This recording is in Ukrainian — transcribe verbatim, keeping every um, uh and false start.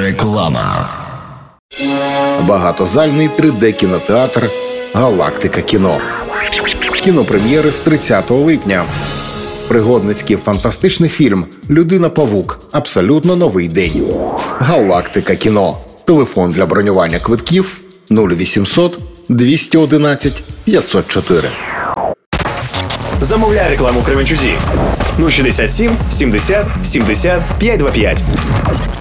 Реклама. Багатозальний три де-кінотеатр «Галактика кіно». Кінопрем'єри з тридцятого липня. Пригодницький фантастичний фільм «Людина-павук. Абсолютно новий день». «Галактика кіно». Телефон для бронювання квитків нуль вісімсот двісті одинадцять п'ятсот чотири. Замовляй рекламу Кременчузі. нуль шістдесят сім сімдесят сімдесят п'ятсот двадцять п'ять.